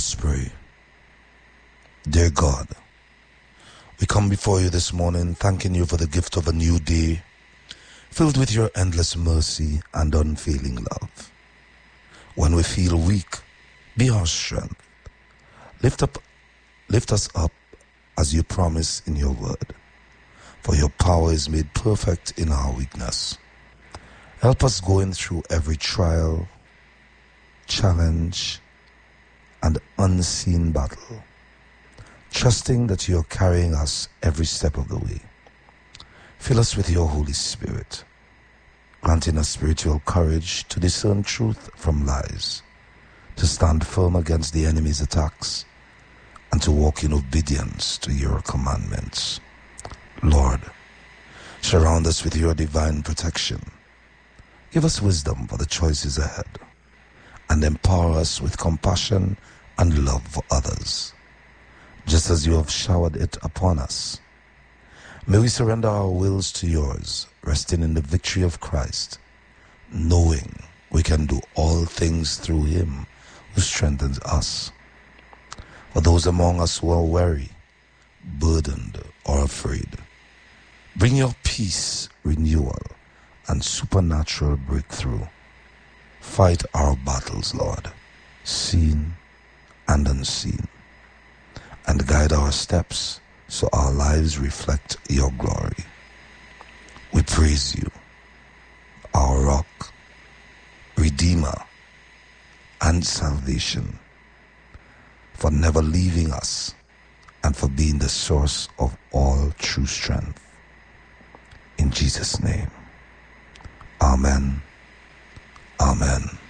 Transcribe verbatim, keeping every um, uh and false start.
us pray. Dear God, we come before you this morning thanking you for the gift of a new day filled with your endless mercy and unfailing love. When we feel weak, be our strength. Lift up, lift us up as you promise in your word. For your power is made perfect in our weakness. Help us going through every trial, challenge, and unseen battle, trusting that you are carrying us every step of the way. Fill us with your Holy Spirit, granting us spiritual courage to discern truth from lies, to stand firm against the enemy's attacks, and to walk in obedience to your commandments. Lord, surround us with your divine protection. Give us wisdom for the choices ahead, and empower us with compassion and love for others, just as you have showered it upon us. May we surrender our wills to yours, resting in the victory of Christ, knowing we can do all things through him who strengthens us. For those among us who are weary, burdened, or afraid, bring your peace, renewal, and supernatural breakthrough. Fight our battles, Lord, seen and unseen, and guide our steps so our lives reflect your glory. We praise you, our rock, redeemer, and salvation, for never leaving us and for being the source of all true strength. In Jesus' name, amen, amen.